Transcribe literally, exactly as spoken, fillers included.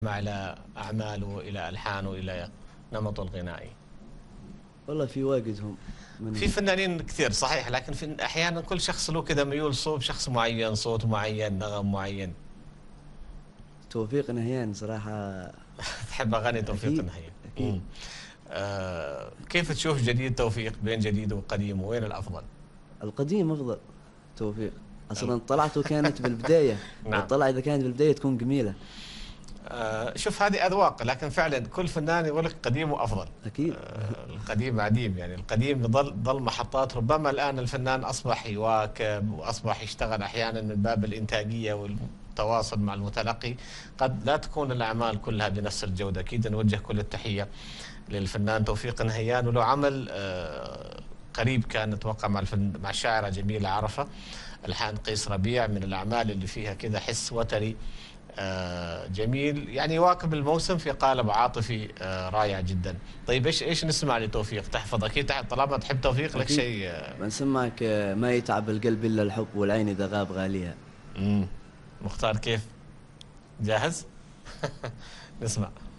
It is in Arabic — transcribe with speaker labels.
Speaker 1: إلى أعماله، إلى ألحانه، إلى نمطه الغنائي؟
Speaker 2: والله في واجدهم
Speaker 1: في فنانين كثير صحيح، لكن في أحيانا كل شخص له كذا ميول صوب شخص معين، صوت معين، نغم معين.
Speaker 2: توفيق نهيان صراحة.
Speaker 1: تحب أغاني توفيق
Speaker 2: أكيد
Speaker 1: نهيان؟
Speaker 2: أكيد.
Speaker 1: آه كيف تشوف جديد توفيق بين جديد وقديم، وين الأفضل؟
Speaker 2: القديم أفضل. توفيق أصلا طلعته كانت بالبداية.
Speaker 1: نعم.
Speaker 2: الطلعة إذا كانت بالبداية تكون جميلة.
Speaker 1: آه شوف، هذه أذواق، لكن فعلا كل فنان يقول لك قديم وأفضل.
Speaker 2: أكيد.
Speaker 1: آه القديم عديم، يعني القديم ظل ظل محطات. ربما الآن الفنان أصبح يواكب وأصبح يشتغل أحيانا من باب الإنتاجية والتواصل مع المتلقي، قد لا تكون الأعمال كلها بنفس الجودة. أكيد نوجه كل التحية للفنان توفيق نهيان، وله عمل آه قريب كان اتوقع مع الفن مع الشاعرة جميلة عرفة، الحان قيس ربيع، من الأعمال اللي فيها كذا حس وتري آه جميل، يعني يواكب الموسم في قالب عاطفي آه رائع جدا. طيب ايش ايش نسمع لتوفيق؟ تحفظ اكيد، طالما تحب توفيق لك شيء. آه
Speaker 2: بنسمعك ما يتعب القلب الا الحب، والعين اذا غاب غاليها.
Speaker 1: امم مختار كيف؟ جاهز؟ نسمع.